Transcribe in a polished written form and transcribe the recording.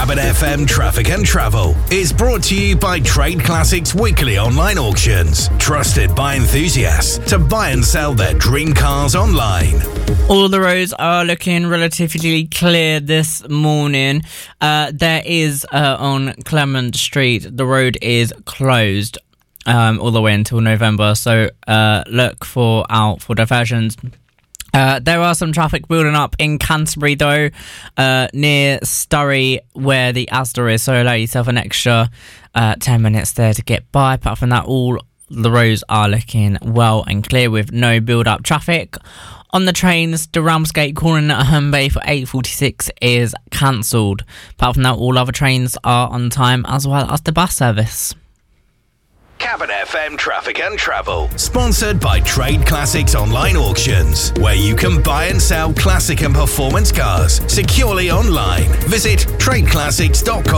Cabin FM Traffic and Travel is brought to you by Trade Classics Weekly Online Auctions, trusted by enthusiasts to buy and sell their dream cars online. All the roads are looking relatively clear this morning. There is on Clement Street, the road is closed all the way until November, so look out for diversions. There are some traffic building up in Canterbury though, near Surrey where the Asda is, so allow yourself an extra 10 minutes there to get by. Apart from that, all the roads are looking well and clear with no build-up traffic. On the trains, the Ramsgate calling at Herne Bay for 8:46 is cancelled. Apart from that, all other trains are on time as well as the bus service. Cabin FM Traffic and Travel, sponsored by Trade Classics Online Auctions, where you can buy and sell classic and performance cars securely online. Visit tradeclassics.com.